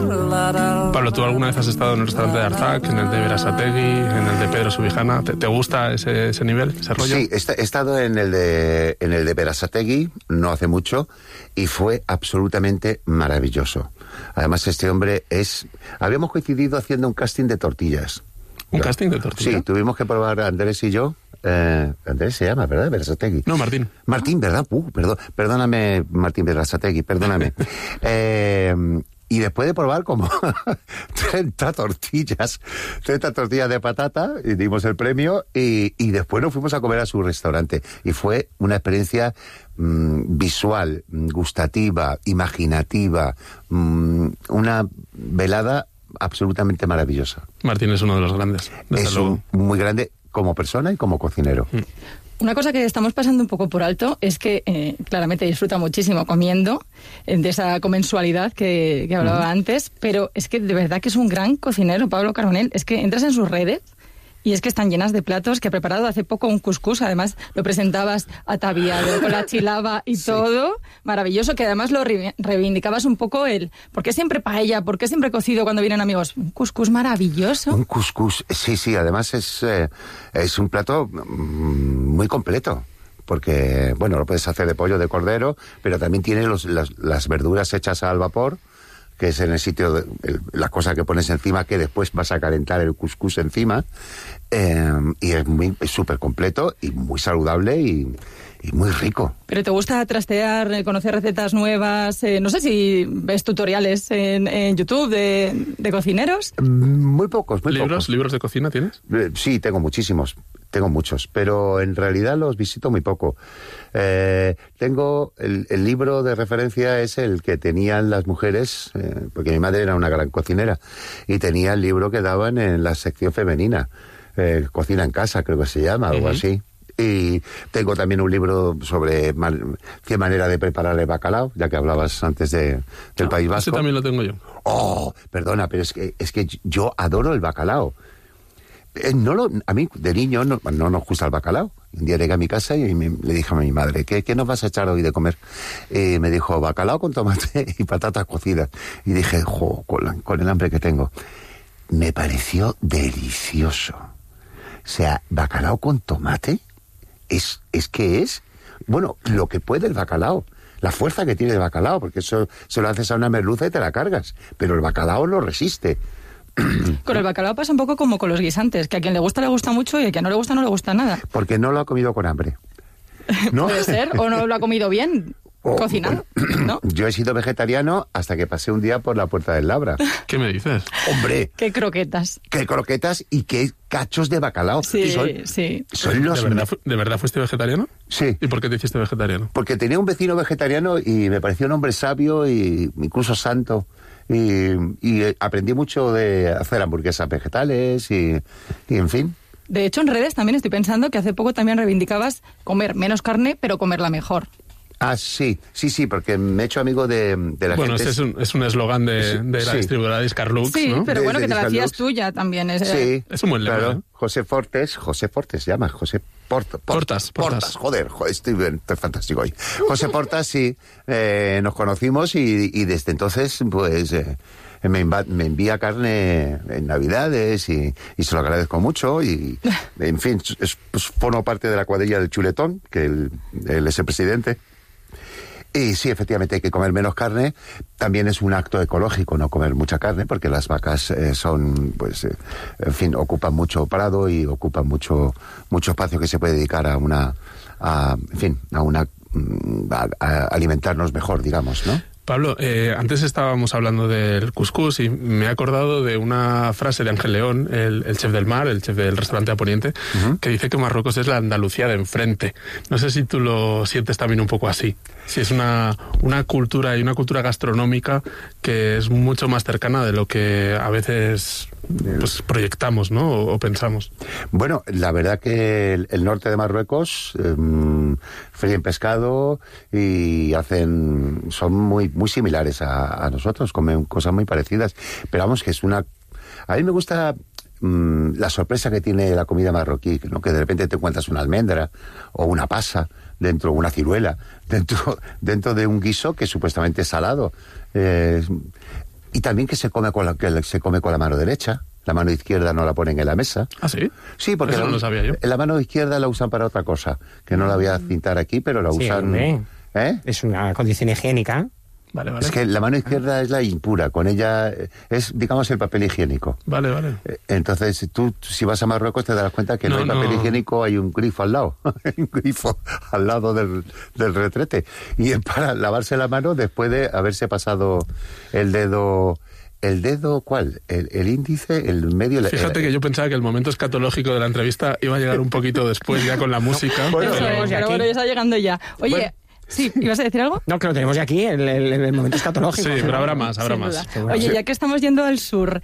Pablo, ¿tú alguna vez has estado en el restaurante de Arzac, en el de Berasategui, en el de Pedro Subijana? ¿Te gusta ese nivel, ese rollo? Sí, he estado en el de Berasategui no hace mucho y fue absolutamente maravilloso. Además, este hombre habíamos coincidido haciendo un casting de tortillas. ¿Un casting de tortillas? Sí, tuvimos que probar Andrés y yo. Andrés se llama, ¿verdad? Berasategui. No, Martín. Martín, ¿verdad? Perdóname, Martín Berasategui, perdóname. Y después de probar como 30 tortillas de patata, y dimos el premio, y después nos fuimos a comer a su restaurante. Y fue una experiencia visual, gustativa, imaginativa, una velada absolutamente maravillosa. Martín es uno de los grandes. Es muy grande como persona y como cocinero. Una cosa que estamos pasando un poco por alto es que claramente disfruta muchísimo comiendo, de esa comensualidad que hablaba antes, pero es que de verdad que es un gran cocinero, Pablo Carbonell. Es que entras en sus redes y es que están llenas de platos, que ha preparado hace poco un cuscús, además lo presentabas ataviado con la chilaba y todo, maravilloso, que además lo reivindicabas un poco ¿por qué siempre paella? ¿Por qué siempre cocido cuando vienen amigos? Un cuscús maravilloso. Un cuscús, sí, además es un plato muy completo. Porque, bueno, lo puedes hacer de pollo, de cordero, pero también tiene las verduras hechas al vapor, que es en el sitio, la cosa que pones encima, que después vas a calentar el cuscús encima, y es súper completo y muy saludable y muy rico. ¿Pero te gusta trastear, conocer recetas nuevas? No sé si ves tutoriales en YouTube de cocineros. Muy pocos. ¿Libros de cocina tienes? Sí, tengo muchísimos. Tengo muchos, pero en realidad los visito muy poco. Tengo el libro de referencia es el que tenían las mujeres, porque mi madre era una gran cocinera, y tenía el libro que daban en la sección femenina, Cocina en casa, creo que se llama, algo así. Y tengo también un libro sobre 100 maneras de preparar el bacalao, ya que hablabas antes del País Vasco. Ese también lo tengo yo. Oh, perdona, pero es que yo adoro el bacalao. A mí de niño no nos gusta el bacalao. Un día llegué a mi casa y le dije a mi madre, ¿qué nos vas a echar hoy de comer? Me dijo, bacalao con tomate y patatas cocidas. Y dije, con el hambre que tengo. Me pareció delicioso. O sea, bacalao con tomate es bueno, lo que puede el bacalao. La fuerza que tiene el bacalao, porque eso se lo haces a una merluza y te la cargas. Pero el bacalao lo resiste. Con el bacalao pasa un poco como con los guisantes, que a quien le gusta mucho y a quien no le gusta nada. Porque no lo ha comido con hambre, ¿no? Puede ser, o no lo ha comido bien, cocinado, ¿no? Yo he sido vegetariano hasta que pasé un día por la Puerta del Labra. ¿Qué me dices? ¡Hombre! ¡Qué croquetas! ¡Qué croquetas y qué cachos de bacalao! Sí. Son los... ¿De verdad fuiste vegetariano? Sí. ¿Y por qué te hiciste vegetariano? Porque tenía un vecino vegetariano y me pareció un hombre sabio y incluso santo. Y aprendí mucho de hacer hamburguesas vegetales y en fin. De hecho, en redes también estoy pensando que hace poco también reivindicabas comer menos carne, pero comerla mejor. Ah, sí, porque me he hecho amigo de la gente. Bueno, este es un eslogan de la distribuidora Discarlux, sí, ¿no? Pero bueno, que te la hacías Discarlux. tuya también. Sí, es un buen lema, claro. ¿eh? José Fortes se llama, José Portas. Joder, estoy fantástico hoy. José Portas, sí, nos conocimos y desde entonces, pues... me envía carne en Navidades y se lo agradezco mucho y en fin, pues, formo parte de la cuadrilla del chuletón, que él es el presidente. Y sí, efectivamente hay que comer menos carne. También es un acto ecológico no comer mucha carne, porque las vacas en fin, ocupan mucho prado y ocupan mucho espacio que se puede dedicar a alimentarnos mejor, digamos, ¿no? Pablo, antes estábamos hablando del cuscús y me he acordado de una frase de Ángel León, el chef del mar, el chef del restaurante A Poniente, que dice que Marruecos es la Andalucía de enfrente. No sé si tú lo sientes también un poco así. Si es una cultura y una cultura gastronómica que es mucho más cercana de lo que a veces pues proyectamos, ¿no? O pensamos. Bueno, la verdad que el norte de Marruecos fríen pescado y son muy similares a nosotros, comen cosas muy parecidas, pero vamos que a mí me gusta la sorpresa que tiene la comida marroquí, ¿no? Que de repente te encuentras una almendra o una pasa dentro, una ciruela dentro de un guiso que supuestamente es salado. Y también que se come con la mano derecha. La mano izquierda no la ponen en la mesa. ¿Ah, sí? Sí, porque eso no lo sabía yo. La mano izquierda la usan para otra cosa, que no la voy a cintar aquí, pero la usan... Es una condición higiénica. Vale. Es que la mano izquierda es la impura, con ella es, digamos, el papel higiénico. Vale. Entonces, tú, si vas a Marruecos, te darás cuenta que no hay papel higiénico, hay un grifo al lado. Un grifo al lado del retrete. Y es para lavarse la mano después de haberse pasado el dedo... ¿El dedo cuál? ¿El índice? ¿El medio? Fíjate que yo pensaba que el momento escatológico de la entrevista iba a llegar un poquito después, ya con la música. Bueno, pero ya está llegando ya. Oye... Bueno. Sí, ¿ibas a decir algo? No, que lo tenemos ya aquí, el momento escatológico. Sí, pero habrá más. Oye, ya que estamos yendo al sur,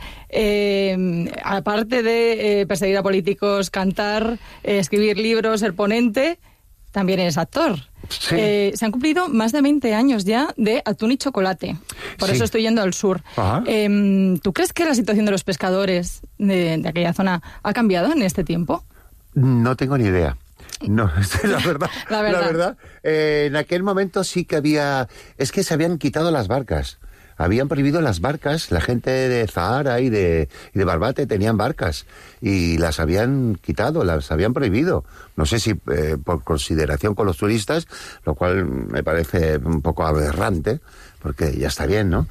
aparte de perseguir a políticos, cantar, escribir libros, ser ponente, también eres actor. Sí. Se han cumplido más de 20 años ya de Atún y Chocolate. Por eso estoy yendo al sur. ¿Tú crees que la situación de los pescadores de aquella zona ha cambiado en este tiempo? No tengo ni idea. No, la verdad. En aquel momento sí que había... Es que se habían quitado las barcas. Habían prohibido las barcas. La gente de Zahara y de Barbate tenían barcas. Y las habían quitado, las habían prohibido. No sé si por consideración con los turistas, lo cual me parece un poco aberrante, porque ya está bien, ¿no?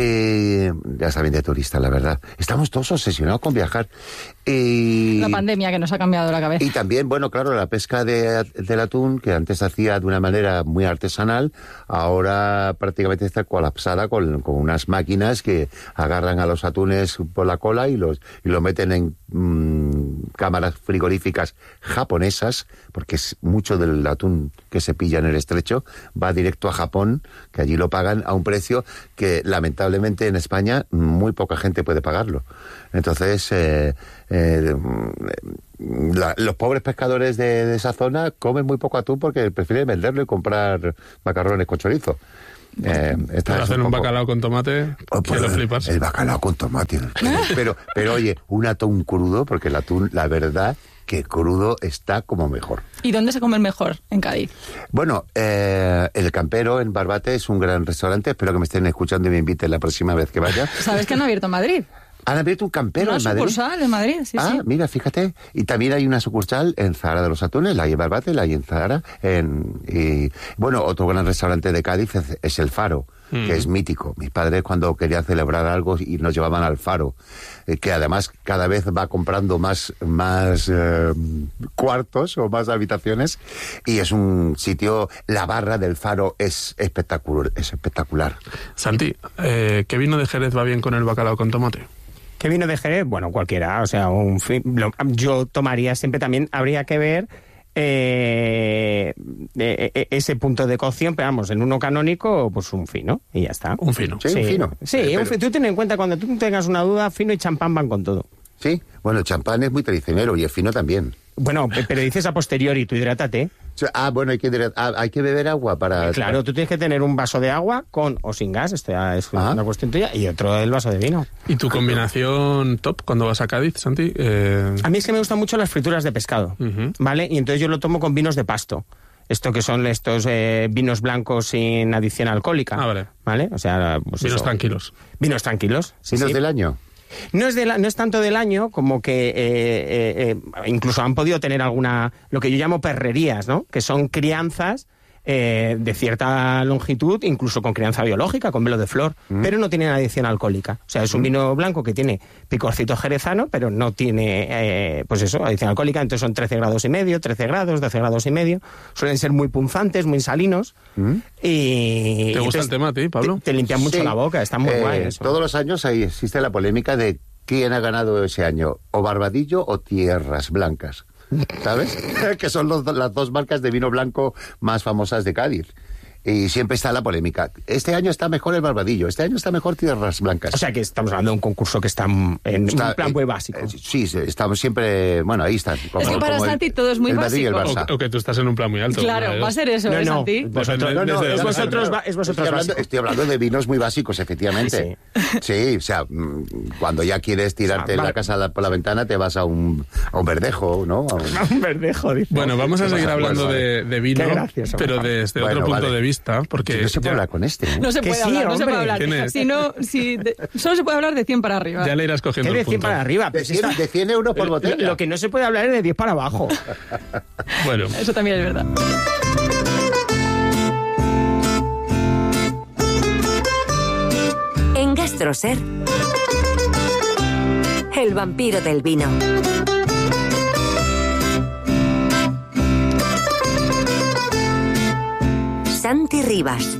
Ya está bien de turista, la verdad. Estamos todos obsesionados con viajar. La pandemia que nos ha cambiado la cabeza. Y también, bueno, claro, la pesca del atún, que antes se hacía de una manera muy artesanal, ahora prácticamente está colapsada con unas máquinas que agarran a los atunes por la cola y lo meten en cámaras frigoríficas japonesas, porque es mucho del atún que se pilla en el estrecho va directo a Japón, que allí lo pagan a un precio que lamentablemente en España muy poca gente puede pagarlo. Entonces, los pobres pescadores de esa zona comen muy poco atún porque prefieren venderlo y comprar macarrones con chorizo. Para hacer un bacalao con tomate, que lo flipas. El bacalao con tomate. pero oye, un atún crudo, porque el atún, la verdad, que crudo está como mejor. ¿Y dónde se come el mejor? En Cádiz. Bueno, El Campero en Barbate es un gran restaurante. Espero que me estén escuchando y me inviten la próxima vez que vaya. ¿Sabes que han abierto en Madrid? ¿Han abierto un Campero en Madrid? Una sucursal en Madrid, sí. Mira, fíjate. Y también hay una sucursal en Zahara de los Atunes, la hay en Barbate, la hay en Zahara. Bueno, otro gran restaurante de Cádiz es El Faro, que es mítico. Mis padres cuando querían celebrar algo y nos llevaban al Faro, que además cada vez va comprando más cuartos o más habitaciones, y es un sitio, la barra del Faro es espectacular. Santi, ¿qué vino de Jerez va bien con el bacalao con tomate? ¿Qué vino de Jerez? Bueno, cualquiera, o sea, yo tomaría siempre, también habría que ver ese punto de cocción, pero vamos, en uno canónico, pues un fino, y ya está. Un fino. Sí, un fino. Sí, tú ten en cuenta, cuando tú tengas una duda, fino y champán van con todo. Sí, bueno, el champán es muy traicionero y el fino también. Bueno, pero dices a posteriori, tú hidrátate. Bueno, hay que beber agua para... Claro, tú tienes que tener un vaso de agua con o sin gas, esto ya es una cuestión tuya, y otro el vaso de vino. ¿Y tu combinación top cuando vas a Cádiz, Santi? A mí es que me gustan mucho las frituras de pescado, ¿vale? Y entonces yo lo tomo con vinos de pasto. Esto que son estos vinos blancos sin adición alcohólica. ¿Vale? O sea, pues vinos tranquilos. Vinos tranquilos. ¿Vinos del año? No es tanto del año como que incluso han podido tener lo que yo llamo perrerías, ¿no? Que son crianzas de cierta longitud, incluso con crianza biológica, con velo de flor, pero no tienen adición alcohólica. O sea, es un vino blanco que tiene picorcito jerezano, pero no tiene, adición alcohólica. Entonces son 13 grados y medio, 13 grados, 12 grados y medio. Suelen ser muy punzantes, muy salinos. Y ¿te gusta el tema a ti, Pablo? Te limpian mucho la boca, está muy guay eso. Todos los años ahí existe la polémica de quién ha ganado ese año, o Barbadillo o Tierras Blancas. ¿Sabes? Que son las dos marcas de vino blanco más famosas de Cádiz. Y siempre está la polémica. Este año está mejor el Barbadillo, este año está mejor Tierras Blancas. O sea que estamos hablando de un concurso que está en un plan muy básico. Sí, estamos siempre... Bueno, ahí están. Es que para Santi todo es muy básico. O que tú estás en un plan muy alto. Claro, va a ser eso, Santi. Estoy hablando de vinos muy básicos, efectivamente. Sí, o sea, cuando ya quieres tirarte la casa por la ventana, te vas a un verdejo, ¿no? A un verdejo, dice. Bueno, vamos a seguir hablando de vino, pero desde otro punto de vista. entrevista, porque... No se puede hablar con este, ¿eh? No se puede hablar, no se puede hablar. Solo se puede hablar de 100 para arriba. Ya le irás cogiendo el punto. De 100 para arriba. De 100 euros por botella. Lo que no se puede hablar es de 10 para abajo. Bueno. Eso también es verdad. En GastroSer, el vampiro del vino. Santi Rivas.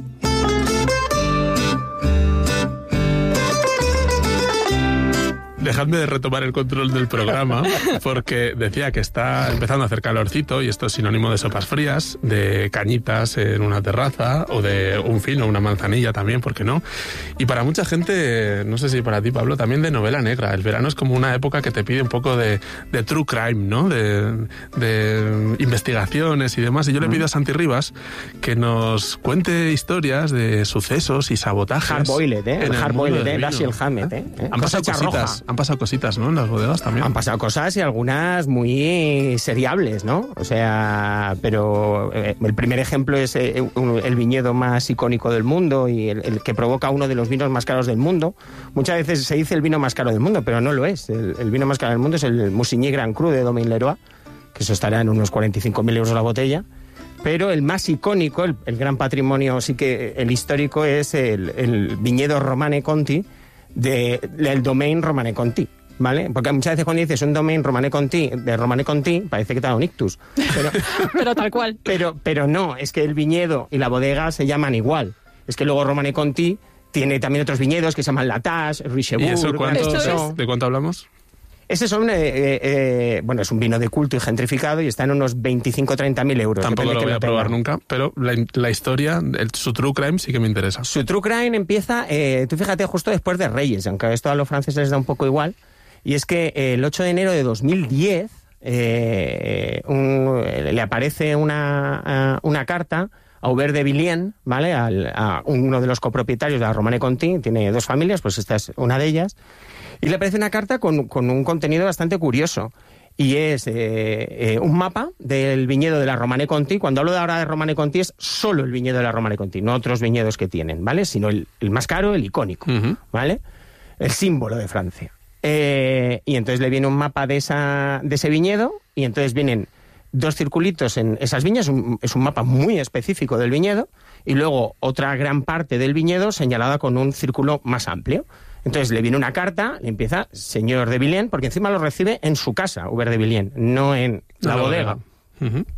Dejadme de retomar el control del programa, porque decía que está empezando a hacer calorcito y esto es sinónimo de sopas frías, de cañitas en una terraza o de un fino, una manzanilla también, ¿por qué no? Y para mucha gente, no sé si para ti, Pablo, también de novela negra. El verano es como una época que te pide un poco de true crime, ¿no? De investigaciones y demás. Y yo le pido a Santi Rivas que nos cuente historias de sucesos y sabotajes. Hard-boiled, ¿eh? El hard-boiled, Dashiell Hammett, ¿eh? Han pasado cositas, ¿no? En las bodegas también. Han pasado cosas y algunas muy seriables, ¿no? O sea, pero el primer ejemplo es el viñedo más icónico del mundo y el que provoca uno de los vinos más caros del mundo. Muchas veces se dice el vino más caro del mundo, pero no lo es. El vino más caro del mundo es el Musigny Grand Cru de Domaine Leroy, que eso estará en unos 45.000 euros la botella. Pero el más icónico, el gran patrimonio, sí que el histórico, es el viñedo Romane Conti, del Domaine Romane Conti, ¿vale? Porque muchas veces cuando dices un Domaine Romane Conti, de Romane Conti, parece que te da un ictus. Pero tal cual. Pero no, es que el viñedo y la bodega se llaman igual. Es que luego Romane Conti tiene también otros viñedos que se llaman Latache, Richebourg... ¿Y eso de cuánto hablamos? Ese es es un vino de culto y gentrificado y está en unos 25-30.000 euros. Tampoco lo voy a probar nunca, pero la historia, su true crime sí que me interesa. Su true crime empieza, tú fíjate, justo después de Reyes, aunque esto a los franceses les da un poco igual, y es que el 8 de enero de 2010 le aparece una carta a Hubert de Villiers, ¿vale? A uno de los copropietarios de la Romane Conti, tiene 2 familias, pues esta es una de ellas. Y le aparece una carta con un contenido bastante curioso. Y es un mapa del viñedo de la Romane Conti. Cuando hablo de ahora de Romane Conti es solo el viñedo de la Romane Conti, no otros viñedos que tienen, ¿vale? Sino el más caro, el icónico, ¿vale? El símbolo de Francia. Y entonces le viene un mapa de ese viñedo y entonces vienen 2 circulitos en esas viñas. Es un mapa muy específico del viñedo y luego otra gran parte del viñedo señalada con un círculo más amplio. Entonces le viene una carta, le empieza señor de Villiers, porque encima lo recibe en su casa, Hubert de Villiers, no en la bodega.